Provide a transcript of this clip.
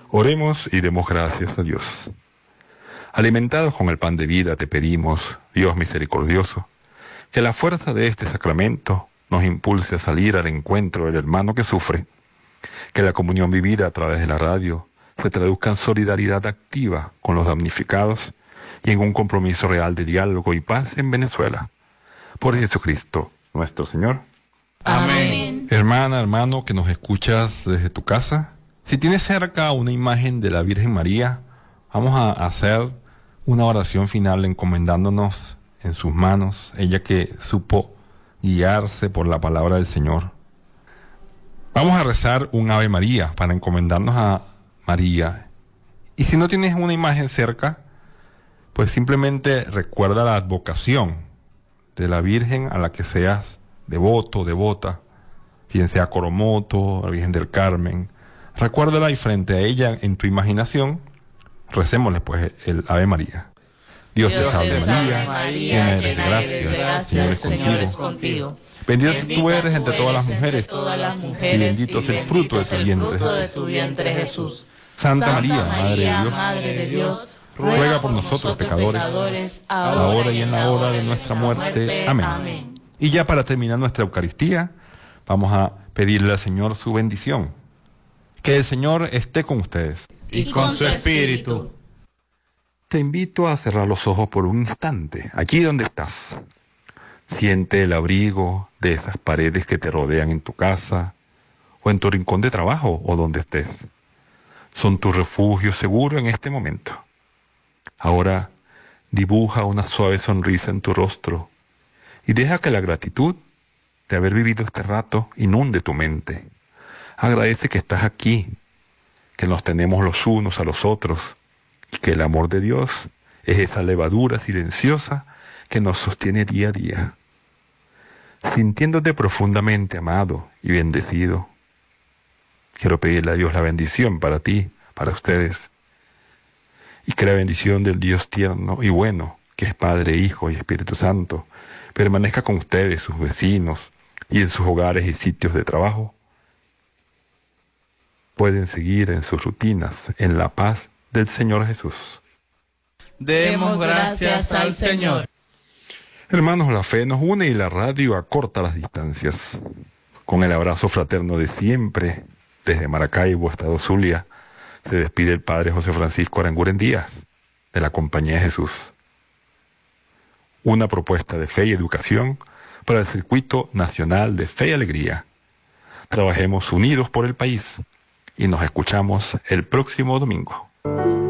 Oremos y demos gracias a Dios. Alimentados con el pan de vida, te pedimos, Dios misericordioso, que la fuerza de este sacramento nos impulse a salir al encuentro del hermano que sufre, que la comunión vivida a través de la radio se traduzca en solidaridad activa con los damnificados y en un compromiso real de diálogo y paz en Venezuela. Por Jesucristo, nuestro Señor. Amén. Hermana, hermano, que nos escuchas desde tu casa, si tienes cerca una imagen de la Virgen María, vamos a hacer una oración final encomendándonos en sus manos, ella que supo guiarse por la palabra del Señor. Vamos a rezar un Ave María para encomendarnos a María. Y si no tienes una imagen cerca, pues simplemente recuerda la advocación de la Virgen a la que seas devoto, devota, bien sea Coromoto, la Virgen del Carmen. Recuérdala y frente a ella, en tu imaginación, recémosle pues el Ave María. Dios te salve María, llena eres de gracia, el Señor es contigo. Bendita tú eres entre todas las mujeres, y bendito es el fruto de tu vientre, Jesús. Santa María, Madre de Dios, ruega por nosotros pecadores, ahora y en la hora de nuestra muerte. Amén. Y ya para terminar nuestra Eucaristía, vamos a pedirle al Señor su bendición. Que el Señor esté con ustedes. Y con su espíritu. Te invito a cerrar los ojos por un instante, allí donde estás. Siente el abrigo de esas paredes que te rodean en tu casa, o en tu rincón de trabajo, o donde estés. Son tu refugio seguro en este momento. Ahora dibuja una suave sonrisa en tu rostro y deja que la gratitud de haber vivido este rato inunde tu mente. Agradece que estás aquí, que nos tenemos los unos a los otros y que el amor de Dios es esa levadura silenciosa que nos sostiene día a día. Sintiéndote profundamente amado y bendecido, quiero pedirle a Dios la bendición para ti, para ustedes, y que la bendición del Dios tierno y bueno, que es Padre, Hijo y Espíritu Santo, permanezca con ustedes, sus vecinos, y en sus hogares y sitios de trabajo. Pueden seguir en sus rutinas, en la paz del Señor Jesús. Demos gracias al Señor. Hermanos, la fe nos une y la radio acorta las distancias. Con el abrazo fraterno de siempre, desde Maracaibo, Estado Zulia, se despide el Padre José Francisco Aranguren Díaz, de la Compañía de Jesús. Una propuesta de fe y educación para el Circuito Nacional de Fe y Alegría. Trabajemos unidos por el país y nos escuchamos el próximo domingo.